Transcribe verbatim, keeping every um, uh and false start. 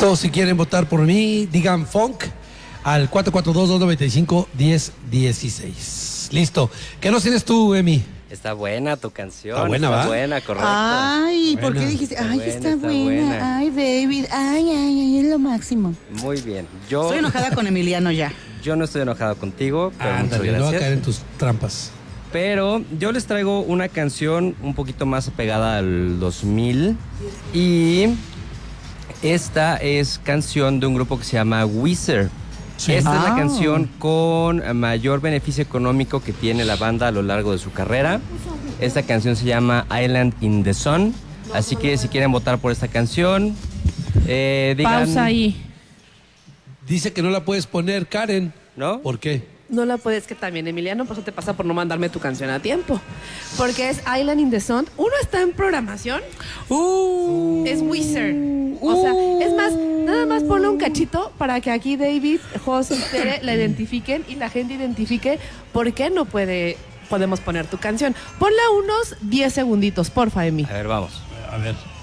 Listo, si quieren votar por mí, digan funk al cuatro cuatro dos, dos nueve cinco, uno cero uno seis. Listo. ¿Qué nos tienes tú, Emi? Está buena tu canción. Está buena, está ¿va? buena, correcto. Ay, ¿por Buena. qué dijiste? Ay, Está está, buena, está buena. buena. Ay, David. Ay, ay, ay, es lo máximo. Muy bien. Yo, Estoy enojada con Emiliano ya. yo no estoy enojado contigo, pero muchas Ándale, no voy a gracias. caer en tus trampas. Pero yo les traigo una canción un poquito más apegada al dos mil. Y esta es canción de un grupo que se llama Weezer. Sí. Esta es la Ah. canción con mayor beneficio económico que tiene la banda a lo largo de su carrera. Esta canción se llama Island in the Sun. Así que si quieren votar por esta canción, eh, digan... Pausa ahí. Dice que no la puedes poner, Karen. ¿No? ¿Por qué? No la puedes, que también, Emiliano, por eso te pasa por no mandarme tu canción a tiempo. Porque es Island in the Sun. Uno está en programación. Uh, Es Weezer. O sea, es más, nada más ponle un cachito para que aquí David, José y Tere la identifiquen y la gente identifique por qué no puede, podemos poner tu canción. Ponla unos diez segunditos, porfa, Emi. A ver, vamos. a ver.